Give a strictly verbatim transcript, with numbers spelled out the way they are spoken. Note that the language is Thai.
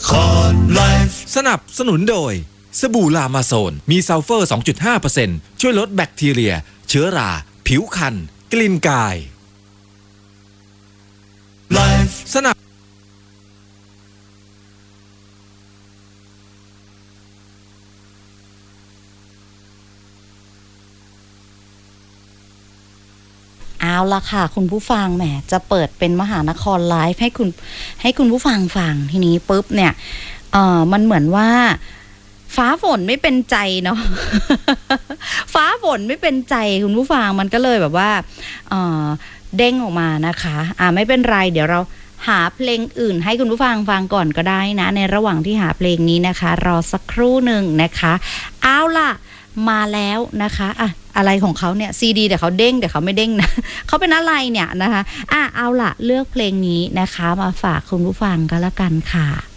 ครไลฟ์สนับสนุนโดยสบู่ลามาโซนมีซัลเฟอร์ สองจุดห้าเปอร์เซ็นต์ ช่วยลดแบคทีเรียเชื้อราผิวคันกลิ่นกายไลฟ์สนับเอาละค่ะคุณผู้ฟังแหมจะเปิดเป็นมหานครไลฟ์ให้คุณให้คุณผู้ฟังฟังทีนี้ปุ๊บเนี่ยเออมันเหมือนว่าฟ้าฝนไม่เป็นใจเนาะ ฟ้าฝนไม่เป็นใจคุณผู้ฟังมันก็เลยแบบว่าเออเด้งออกมานะคะอ่าไม่เป็นไรเดี๋ยวเราหาเพลงอื่นให้คุณผู้ฟังฟังก่อนก็ได้นะในระหว่างที่หาเพลงนี้นะคะรอสักครู่หนึ่งนะคะเอาล่ะมาแล้วนะคะอ่ะอะไรของเขาเนี่ยซีดีแต่เขาเด้งแต่เขาไม่เด้งนะเขาเป็นอะไรเนี่ยนะคะอ่ะเอาล่ะเลือกเพลงนี้นะคะมาฝากคุณผู้ฟังก็แล้วกันค่ะ